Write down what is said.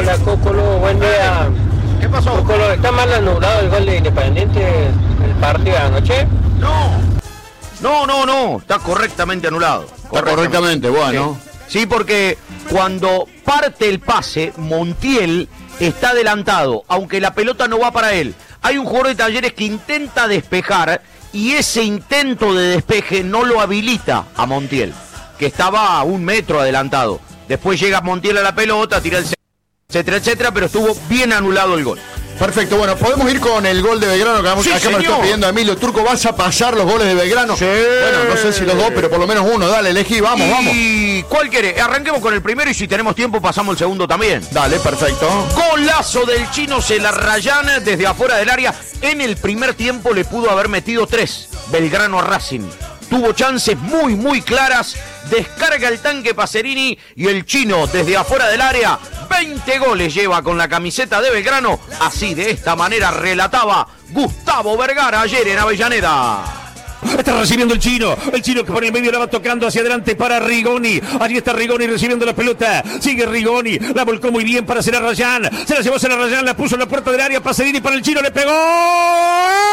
Hola, Cócolo, buen día. ¿Qué pasó? Cócolo, ¿está mal anulado el gol de Independiente el partido de anoche? No, está correctamente anulado. Está correctamente, bueno. Sí, porque cuando parte el pase, Montiel está adelantado, aunque la pelota no va para él. Hay un jugador de Talleres que intenta despejar y ese intento de despeje no lo habilita a Montiel, que estaba a 1 metro adelantado. Después llega Montiel a la pelota, tira el etcétera, etcétera, pero estuvo bien anulado el gol. Perfecto, bueno, podemos ir con el gol de Belgrano, que acá me lo está pidiendo Emilio Turco. ¿Vas a pasar los goles de Belgrano? Sí. Bueno, no sé si los dos, pero por lo menos uno. Dale, elegí, vamos. ¿Y cuál quiere? Arranquemos con el primero y si tenemos tiempo pasamos el segundo también. Dale, perfecto. Golazo del chino Celarrayán desde afuera del área. En el primer tiempo le pudo haber metido 3. Belgrano a Racing. Tuvo chances muy claras. Descarga el tanque Pacerini y el chino desde afuera del área. 20 goles lleva con la camiseta de Belgrano. Así, de esta manera, relataba Gustavo Vergara ayer en Avellaneda. Está recibiendo el chino que por el medio la va tocando hacia adelante para Rigoni. Allí está Rigoni recibiendo la pelota. Sigue Rigoni, la volcó muy bien para Celarrayán. Se la llevó Celarrayán, la puso en la puerta del área. Pacerini para el chino, le pegó.